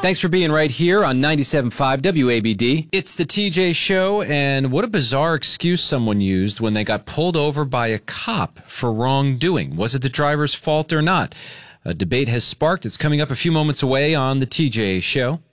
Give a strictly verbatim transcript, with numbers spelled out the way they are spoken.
Thanks for being right here on ninety-seven point five W A B D. It's the T J Show, and what a bizarre excuse someone used when they got pulled over by a cop for wrongdoing. Was it the driver's fault or not? A debate has sparked. It's coming up a few moments away on the T J Show.